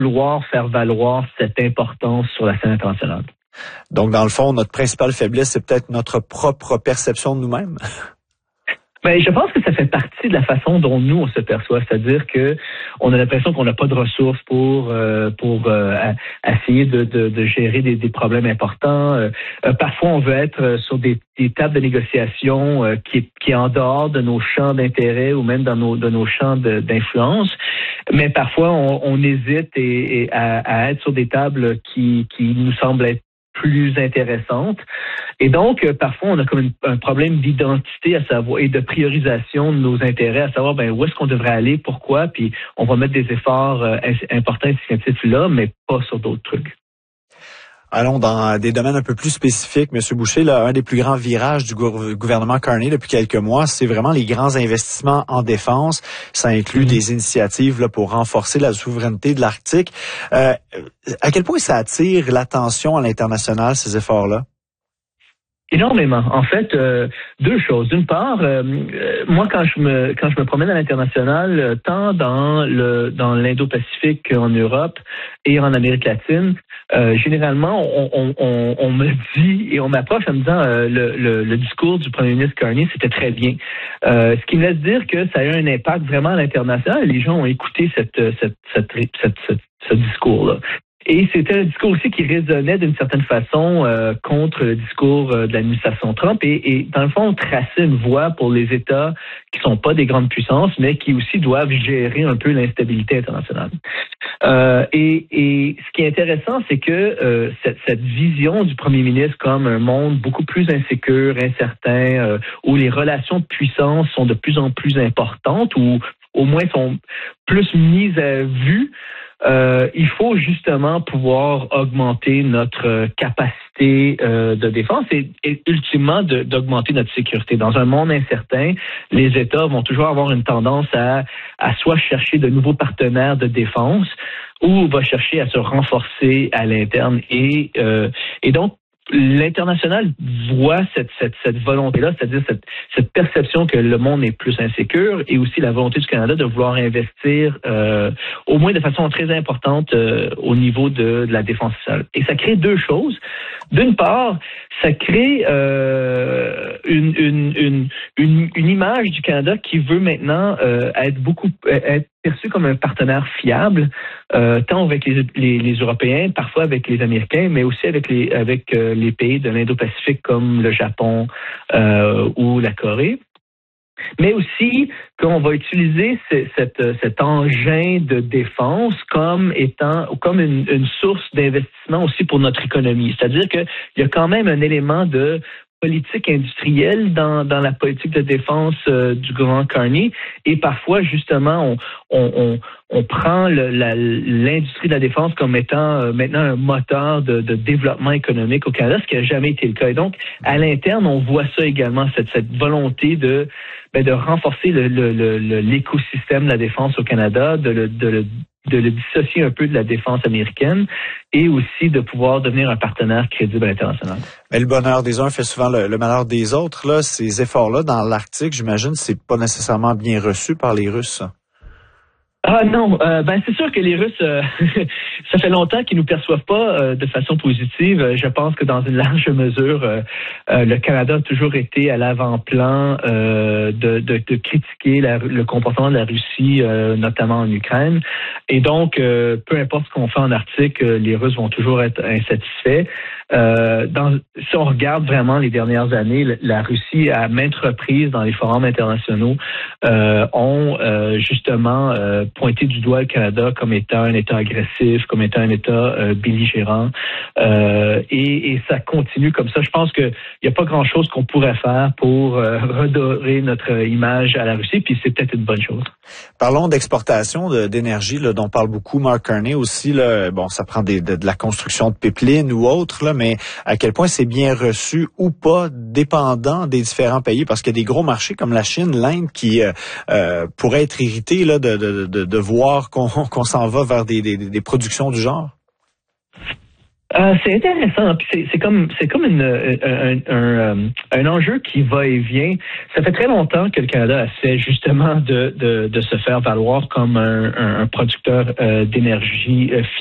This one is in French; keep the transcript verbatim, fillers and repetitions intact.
vouloir faire valoir cette importance sur la scène internationale. Donc, dans le fond, notre principale faiblesse, c'est peut-être notre propre perception de nous-mêmes. Ben, je pense que ça fait partie de la façon dont nous on se perçoit, c'est-à-dire que on a l'impression qu'on n'a pas de ressources pour euh, pour euh, essayer de, de, de gérer des, des problèmes importants. Euh, euh, parfois, on veut être sur des, des tables de négociation euh, qui qui est en dehors de nos champs d'intérêt ou même dans nos de nos champs de, d'influence. Mais parfois, on, on hésite et, et à, à être sur des tables qui qui nous semblent être plus intéressante. Et donc, euh, parfois, on a comme une, un problème d'identité à savoir et de priorisation de nos intérêts, à savoir ben où est-ce qu'on devrait aller, pourquoi, puis on va mettre des efforts euh, importants et significatifs là, mais pas sur d'autres trucs. Allons dans des domaines un peu plus spécifiques. Monsieur Boucher, là, un des plus grands virages du gou- gouvernement Carney depuis quelques mois, c'est vraiment les grands investissements en défense. Ça inclut mmh. des initiatives là, pour renforcer la souveraineté de l'Arctique. Euh, à quel point ça attire l'attention à l'international, ces efforts-là? Énormément. En fait, euh, deux choses. D'une part, euh, moi quand je me quand je me promène à l'international, euh, tant dans le dans l'Indo-Pacifique qu'en Europe et en Amérique latine, euh, généralement on, on, on, on me dit et on m'approche en me disant euh, le, le, le discours du premier ministre Carney c'était très bien. Euh, ce qui me laisse dire que ça a eu un impact vraiment à l'international. Les gens ont écouté cette cette cette, cette, cette, cette ce discours-là. Et c'était un discours aussi qui résonnait d'une certaine façon euh, contre le discours euh, de l'administration Trump et, et dans le fond, on traçait une voie pour les États qui sont pas des grandes puissances, mais qui aussi doivent gérer un peu l'instabilité internationale. Euh, et, et ce qui est intéressant, c'est que euh, cette, cette vision du premier ministre comme un monde beaucoup plus insécure, incertain, euh, où les relations de puissance sont de plus en plus importantes, ou au moins sont plus mises à vue, Euh, il faut justement pouvoir augmenter notre capacité euh, de défense et, et ultimement de, d'augmenter notre sécurité. Dans un monde incertain, les États vont toujours avoir une tendance à, à soit chercher de nouveaux partenaires de défense ou va chercher à se renforcer à l'interne. Et, euh, et donc, l'international voit cette, cette, cette volonté-là, c'est-à-dire cette, cette perception que le monde est plus insécure et aussi la volonté du Canada de vouloir investir euh, au moins de façon très importante euh, au niveau de, de la défense sociale. Et ça crée deux choses. D'une part, ça crée euh, une, une, une, une, une image du Canada qui veut maintenant euh, être beaucoup être perçu comme un partenaire fiable, euh, tant avec les, les, les Européens, parfois avec les Américains, mais aussi avec les avec euh, les pays de l'Indo-Pacifique comme le Japon euh, ou la Corée. Mais aussi qu'on va utiliser ce, cette, cet engin de défense comme étant comme une, une source d'investissement aussi pour notre économie. C'est-à-dire qu'il y a quand même un élément de politique industrielle dans, dans la politique de défense euh, du gouvernement Carney et parfois justement on, on, on, on prend le, la, l'industrie de la défense comme étant euh, maintenant un moteur de, de développement économique au Canada, ce qui n'a jamais été le cas. Et donc à l'interne on voit ça également, cette, cette volonté de ben, de renforcer le, le, le, l'écosystème de la défense au Canada, de le, de le de le dissocier un peu de la défense américaine et aussi de pouvoir devenir un partenaire crédible à l'international. Mais le bonheur des uns fait souvent le, le malheur des autres. Là, ces efforts-là dans l'Arctique, j'imagine, c'est pas nécessairement bien reçu par les Russes. Ah non, euh, ben c'est sûr que les Russes, euh, ça fait longtemps qu'ils nous perçoivent pas euh, de façon positive. Je pense que dans une large mesure, euh, euh, le Canada a toujours été à l'avant-plan euh, de, de, de critiquer la, le comportement de la Russie, euh, notamment en Ukraine. Et donc, euh, peu importe ce qu'on fait en Arctique, euh, les Russes vont toujours être insatisfaits. Euh, dans, si on regarde vraiment les dernières années, la Russie, à maintes reprises dans les forums internationaux, euh, ont euh, justement euh, pointé du doigt le Canada comme étant un État agressif, comme étant un État euh, belligérant. Euh, et, et ça continue comme ça. Je pense qu'il n'y a pas grand-chose qu'on pourrait faire pour euh, redorer notre image à la Russie, puis c'est peut-être une bonne chose. Parlons d'exportation de, d'énergie, là, dont parle beaucoup Mark Carney aussi. Là, bon, ça prend des, de, de la construction de pipelines ou autre, là, mais à quel point c'est bien reçu ou pas, dépendant des différents pays, parce qu'il y a des gros marchés comme la Chine, l'Inde, qui euh, euh, pourraient être irrités là, de, de, de, de voir qu'on, qu'on s'en va vers des, des, des productions du genre? Euh, c'est intéressant. Puis c'est, c'est comme c'est comme une, un, un, un, un enjeu qui va et vient. Ça fait très longtemps que le Canada essaie justement de, de, de se faire valoir comme un, un, un producteur euh, d'énergie euh,